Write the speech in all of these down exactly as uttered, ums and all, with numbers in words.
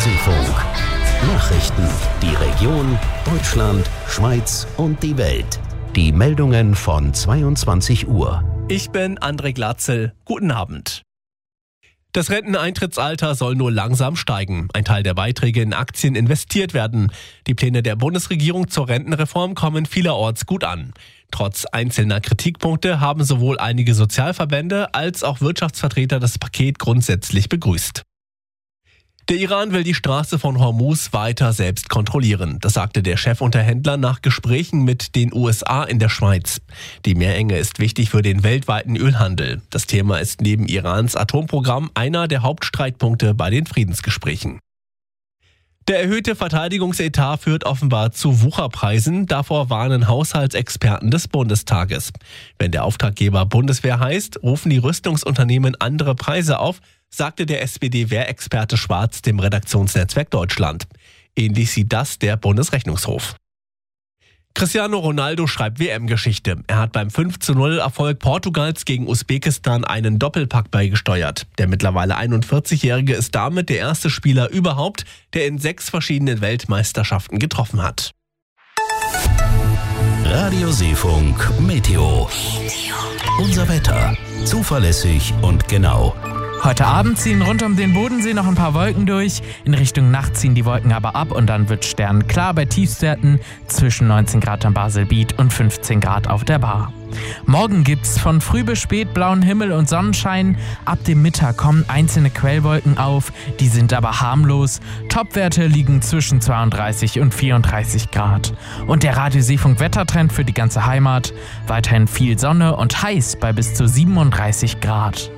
Seefunk. Nachrichten, die Region, Deutschland, Schweiz und die Welt. Die Meldungen von zweiundzwanzig Uhr. Ich bin André Glatzel. Guten Abend. Das Renteneintrittsalter soll nur langsam steigen. Ein Teil der Beiträge in Aktien investiert werden. Die Pläne der Bundesregierung zur Rentenreform kommen vielerorts gut an. Trotz einzelner Kritikpunkte haben sowohl einige Sozialverbände als auch Wirtschaftsvertreter das Paket grundsätzlich begrüßt. Der Iran will die Straße von Hormuz weiter selbst kontrollieren. Das sagte der Chefunterhändler nach Gesprächen mit den U S A in der Schweiz. Die Meerenge ist wichtig für den weltweiten Ölhandel. Das Thema ist neben Irans Atomprogramm einer der Hauptstreitpunkte bei den Friedensgesprächen. Der erhöhte Verteidigungsetat führt offenbar zu Wucherpreisen. Davor warnen Haushaltsexperten des Bundestages. Wenn der Auftraggeber Bundeswehr heißt, rufen die Rüstungsunternehmen andere Preise auf, sagte der S P D-Wehrexperte Schwarz dem Redaktionsnetzwerk Deutschland. Ähnlich sieht das der Bundesrechnungshof. Cristiano Ronaldo schreibt W M-Geschichte. Er hat beim fünf zu null Erfolg Portugals gegen Usbekistan einen Doppelpack beigesteuert. Der mittlerweile einundvierzigjährige ist damit der erste Spieler überhaupt, der in sechs verschiedenen Weltmeisterschaften getroffen hat. Radio Seefunk Meteo. Unser Wetter. Zuverlässig und genau. Heute Abend ziehen rund um den Bodensee noch ein paar Wolken durch. In Richtung Nacht ziehen die Wolken aber ab und dann wird sternklar bei Tiefstwerten zwischen neunzehn Grad am Baselbiet und fünfzehn Grad auf der Bar. Morgen gibt's von früh bis spät blauen Himmel und Sonnenschein. Ab dem Mittag kommen einzelne Quellwolken auf, die sind aber harmlos. Topwerte liegen zwischen zweiunddreißig und vierunddreißig Grad. Und der Radio Seefunk Wettertrend für die ganze Heimat. Weiterhin viel Sonne und heiß bei bis zu siebenunddreißig Grad.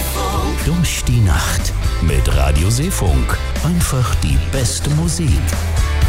Durch die Nacht mit Radio Seefunk. Einfach die beste Musik.